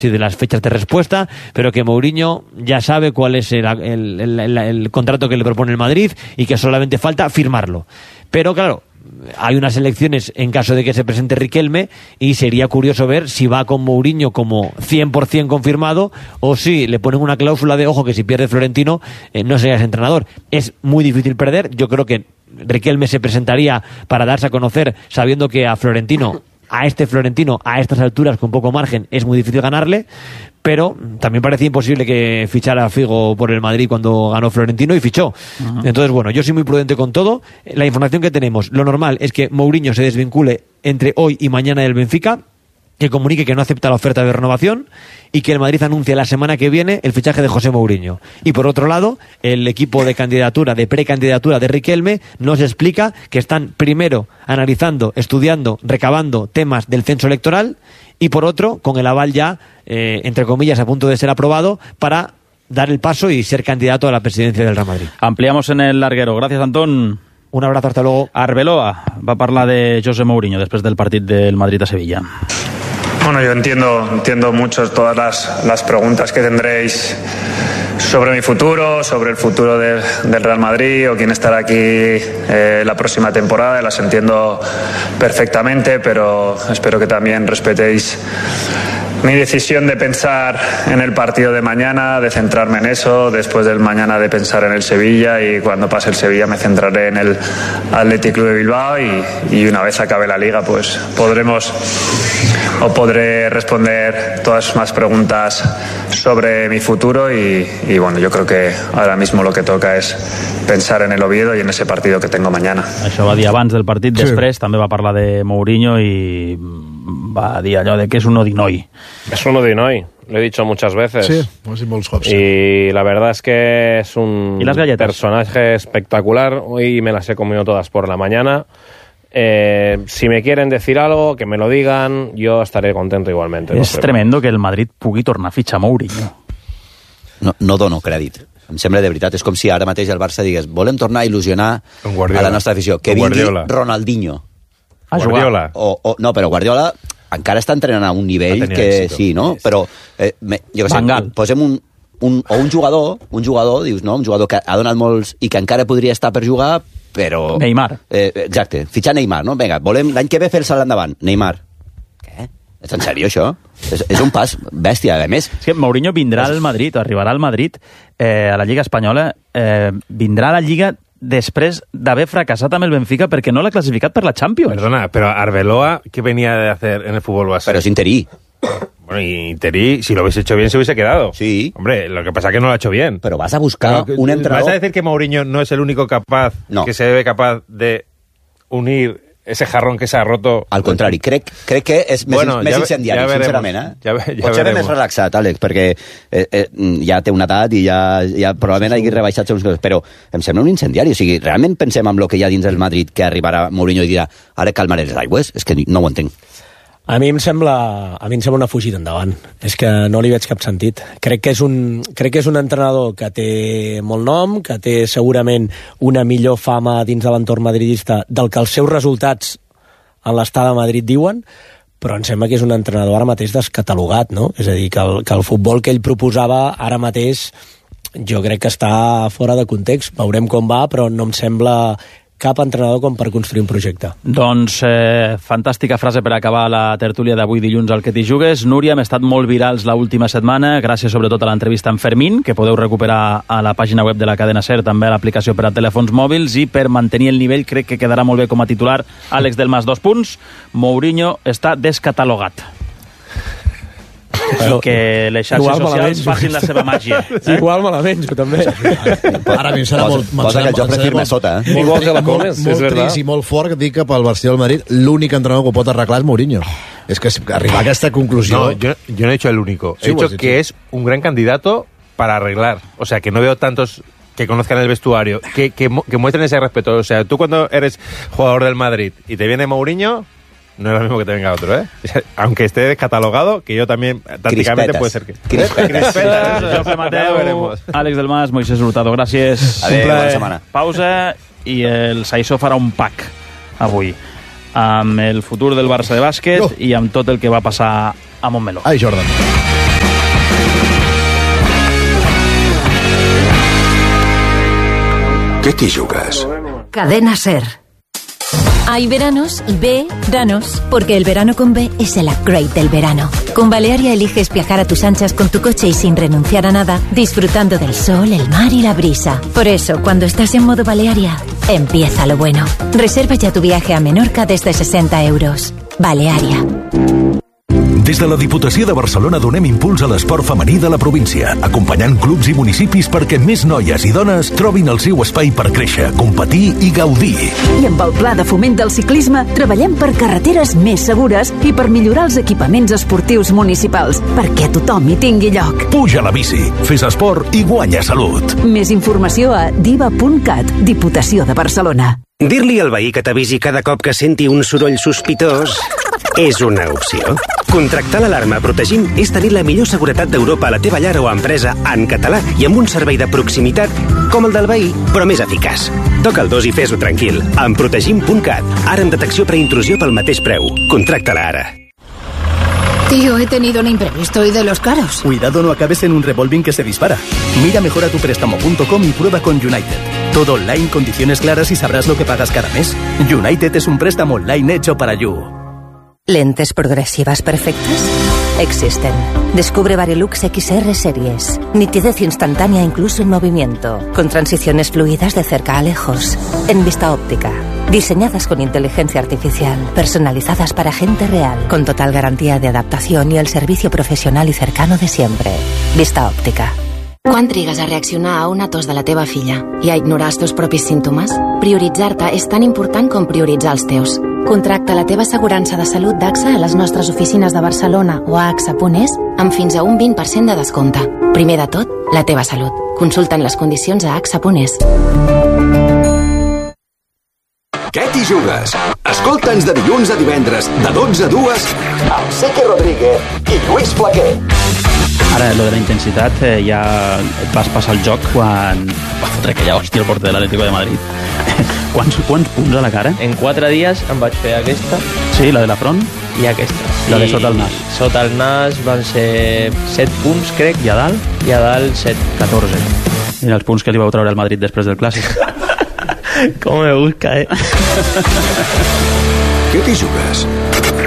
de las fechas de respuesta, pero que Mourinho ya sabe cuál es el contrato que le propone el Madrid y que solamente falta firmarlo. Pero claro, hay unas elecciones en caso de que se presente Riquelme y sería curioso ver si va con Mourinho como 100% confirmado o si le ponen una cláusula de ojo que si pierde Florentino no serías entrenador. Es muy difícil perder. Yo creo que Riquelme se presentaría para darse a conocer sabiendo que a Florentino a estas alturas con poco margen es muy difícil ganarle, pero también parecía imposible que fichara a Figo por el Madrid cuando ganó Florentino y fichó. Entonces, bueno, yo soy muy prudente con todo. La información que tenemos, lo normal es que Mourinho se desvincule entre hoy y mañana del Benfica, que comunique que no acepta la oferta de renovación y que el Madrid anuncie la semana que viene el fichaje de José Mourinho. Y por otro lado, el equipo de precandidatura de Riquelme nos explica que están primero analizando, estudiando, recabando temas del censo electoral y por otro, con el aval ya, entre comillas, a punto de ser aprobado para dar el paso y ser candidato a la presidencia del Real Madrid. Ampliamos en el larguero. Gracias, Antón. Un abrazo, hasta luego. Arbeloa va a parlar de José Mourinho después del partido del Madrid a Sevilla. Bueno, yo entiendo mucho todas las preguntas que tendréis sobre mi futuro, sobre el futuro del Real Madrid o quién estará aquí la próxima temporada. Las entiendo perfectamente, pero espero que también respetéis mi decisión de pensar en el partido de mañana, de centrarme en eso, después del mañana de pensar en el Sevilla y cuando pase el Sevilla me centraré en el Athletic Club de Bilbao y una vez acabe la Liga pues podré responder todas más preguntas sobre mi futuro y bueno, yo creo que ahora mismo lo que toca es pensar en el Oviedo y en ese partido que tengo mañana. Això va dir abans del partit, després també va parlar de Mourinho y va dir allò de que es un odinoi. Es un odinoi, lo he dicho muchas veces. Sí, molts cops. Y la verdad es que es un personaje espectacular. Hoy me las he comido todas por la mañana. Si me quieren decir algo, que me lo digan, yo estaré contento igualmente. És tremendo que el Madrid pugui tornar a fitxar Mourinho. No dono crèdit. Em sembla de veritat. És com si ara mateix el Barça digués volem tornar a il·lusionar a la nostra afició. Que vingui Ronaldinho. Guardiola. No, però Guardiola encara està entrenant a un nivell que sí, no? Però jo què sé, posem un jugador, dius, no? Un jugador que ha donat molts i que encara podria estar per jugar, però... Neymar. Exacte, fitxar Neymar, no? Vinga, volem l'any que ve fer el salt endavant. Neymar. Què? És en sèrio, això? És un pas bèstia, a més. És que Mourinho vindrà al Madrid, o arribarà al Madrid, a la Lliga Espanyola, vindrà a la Lliga després d'haver fracassat amb el Benfica perquè no l'ha clasificat per la Champions. Perdona, pero Arbeloa, ¿qué venía de hacer en el fútbol base? Pero es interí. Bueno, y interí, si lo hubiese hecho bien, se hubiese quedado. Sí. Hombre, lo que pasa es que no lo ha hecho bien. Pero vas a buscar un entrenador... ¿Vas a decir que Mourinho no es el único capaz, que se ve capaz de unir ese jarrón que s'ha roto? Al contrari, crec que és més incendiari, sincerament. Potser ve més relaxat, Àlex, perquè ja té una edat i ja probablement hagi rebaixat segons coses, però em sembla un incendiari. O sigui, realment pensem en el que hi ha dins del Madrid, que arribarà Mourinho i dirà ara calmaré les aigües? És que no ho entenc. A mi em sembla una fugida endavant. És que no li veig cap sentit. Crec que és un entrenador que té molt nom, que té segurament una millor fama dins de l'entorn madridista del que els seus resultats en l'estada a Madrid diuen, però em sembla que és un entrenador ara mateix descatalogat, no? És a dir, que el futbol que ell proposava ara mateix jo crec que està fora de context. Veurem com va, però no em sembla cap entrenador com per construir un projecte. Doncs fantàstica frase per acabar la tertúlia d'avui dilluns al Que t'hi jugues. Núria, hem estat molt virals l'última setmana, gràcies sobretot a l'entrevista amb Fermín, que podeu recuperar a la pàgina web de la cadena SER, també a l'aplicació per a telèfons mòbils, i per mantenir el nivell crec que quedarà molt bé com a titular Àlex del Mas, 2 punts. Mourinho està descatalogat. I que les xarxes socials facin la seva màgia. Igual me la menjo, també. Ara a mi serà molt... Posa que el joc firme sota, Igual que la Coles, és verdad. Molt trist i molt fort dir que pel Barcelona del Madrid l'únic entrenador que ho pot arreglar és Mourinho. És que arribar a aquesta conclusió... No, yo no he dicho el único. He dicho que es un gran candidato para arreglar. O sea, que no veo tantos que conozcan el vestuario, que muestren ese respeto. O sea, tú cuando eres jugador del Madrid y te viene Mourinho... No es lo mismo que te venga otro, ¿eh? Aunque esté descatalogado, que yo también tácticamente puede ser que... Crispetas, José Mateu, Àlex del Mas, Moisés Hurtado, gràcies. Adéu, bona setmana. Pausa i el Saissó farà un pack avui amb el futur del Barça de bàsquet i amb tot el que va passar a Montmeló. Ai, Jordan. ¿Qué te jugas? Cadena SER. Hay veranos y veranos, porque el verano con B es el upgrade del verano. Con Balearia eliges viajar a tus anchas con tu coche y sin renunciar a nada, disfrutando del sol, el mar y la brisa. Por eso, cuando estás en modo Balearia, empieza lo bueno. Reserva ya tu viaje a Menorca desde 60 euros. Balearia. Des de la Diputació de Barcelona donem impuls a l'esport femení de la província, acompanyant clubs i municipis perquè més noies i dones trobin el seu espai per créixer, competir i gaudir. I amb el Pla de Foment del Ciclisme treballem per carreteres més segures i per millorar els equipaments esportius municipals, perquè tothom hi tingui lloc. Puja a la bici, fes esport i guanya salut. Més informació a diva.cat, Diputació de Barcelona. Dir-li al veí que t'avisi cada cop que senti un soroll sospitós és una opció. Contractar l'alarma Protegim és tenir la millor seguretat d'Europa a la teva llar o empresa en català i amb un servei de proximitat com el del veí, però més eficaç. Toca el 2 i fes-ho tranquil. Amb Protegim.cat. Ara amb detecció preintrusió pel mateix preu. Contracta-la ara. Tío, he tenido un imprevisto y de los caros. Cuidado, no acabes en un revolving que se dispara. Mira mejoratuprestamo.com y prueba con United. Todo online, condiciones claras y sabrás lo que pagas cada mes. United es un préstamo online hecho para you. ¿Lentes progresivas perfectas? Existen. Descubre Varilux XR Series. Nitidez instantánea incluso en movimiento. Con transiciones fluidas de cerca a lejos. En vista óptica. Diseñadas con inteligencia artificial. Personalizadas para gente real. Con total garantía de adaptación y el servicio profesional y cercano de siempre. Vista óptica. Quan trigues a reaccionar a una tos de la teva filla i a ignorar els teus propis símptomes? Prioritzar-te és tan important com prioritzar els teus. Contracta la teva assegurança de salut d'AXA a les nostres oficines de Barcelona o a AXA.es amb fins a un 20% de descompte. Primer de tot, la teva salut. Consulta'n les condicions a AXA.es. Què t'hi jugues? Escolta'ns de dilluns a divendres, de 12 a 2, amb Seque Rodríguez i Lluís Flaquer. Ara, lo de la intensitat, ja et vas passar el joc quan va fotre aquella hòstia al porter de l'Atlético de Madrid. Quants punts a la cara? En 4 dies em vaig fer aquesta. Sí, la de la front? I aquesta. La de sota el nas. Sota el nas van ser 7 punts, crec. I a dalt? I a dalt 7. 14. I els punts que li vau treure al Madrid després del Clàssic. Com me busca, Què t'hi jugues?